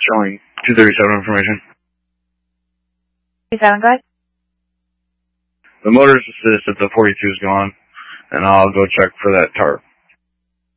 Showing 237 information. 37, go ahead. The motorist assist at the 42 is gone, and I'll go check for that tarp.